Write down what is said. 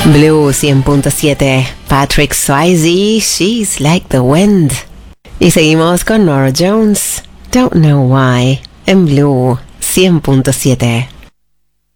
Blue 100.7, Patrick Swayze, She's Like the Wind. Y seguimos con Norah Jones, Don't Know Why, en Blue 100.7.